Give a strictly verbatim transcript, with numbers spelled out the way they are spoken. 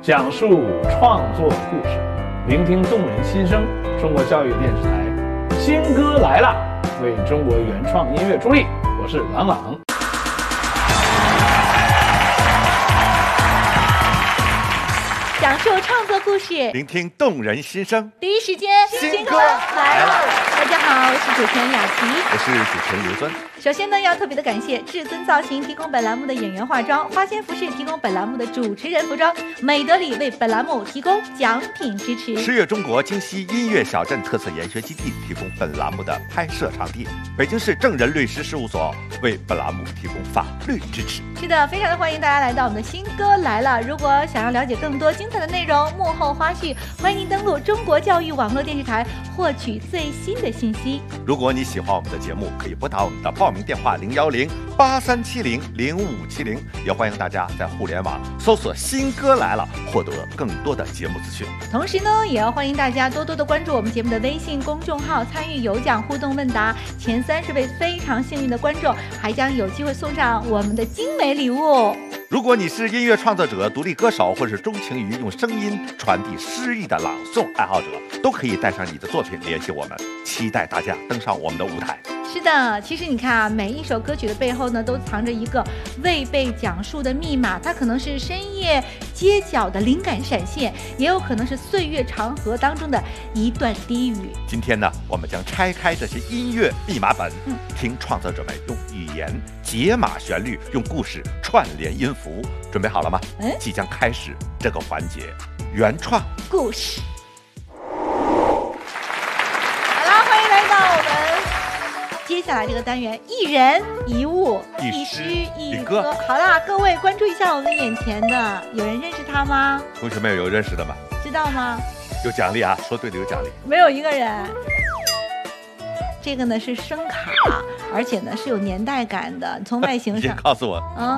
讲述创作故事，聆听动人心声。中国教育电视台新歌来啦，为中国原创音乐助力。我是郎朗。 讲述创作故事， 聆听动人心声。 第一时间， 新歌来了！ 大家好，我是主持人雅琪， 我是主持人刘尊。 首先呢，要特别的感谢至尊造型提供本栏目的演员化妆，花仙服饰提供本栏目的主持人服装，美德里为本栏目提供奖品支持。 十月中国京西音乐小镇特色研学基地提供本栏目的拍摄场地，北京市正人律师事务所为本栏目提供法律支持。 是的，非常的欢迎大家来到我们的新歌来了。如果想要了解更多精彩的内容、幕后花絮，欢迎您登录中国教育网络电视台获取最新的信息。 如果你喜欢我们的节目，可以拨打我们的报名电话零幺零八三七零零五七零，也欢迎大家在互联网搜索新歌来了，获得更多的节目资讯。 同时呢，也要欢迎大家多多的关注我们节目的微信公众号，参与有奖互动问答，前三十位非常幸运的观众还将有机会送上我们的精美礼物。 如果你是音乐创作者、独立歌手，或是钟情于用声音传递诗意的朗诵爱好者，都可以带上你的作品联系我们，期待大家登上我们的舞台。 是的，其实你看啊，每一首歌曲的背后呢，都藏着一个未被讲述的密码，它可能是深夜街角的灵感闪现，也有可能是岁月长河当中的一段低语。 今天呢，我们将拆开这些音乐密码本， 嗯、 听创作者们用语言解码旋律，用故事串联音符。准备好了吗？ 嗯， 即将开始这个环节，原创故事。好了，欢迎来到我们接下来这个单元，一人一物一诗一歌。好啦，各位关注一下我们眼前的，有人认识他吗？ 同学们有认识的吗？ 知道吗？ 有奖励啊，说对了有奖励。 没有一个人。这个呢是声卡，而且呢是有年代感的，从外形上。 你告诉我。 嗯。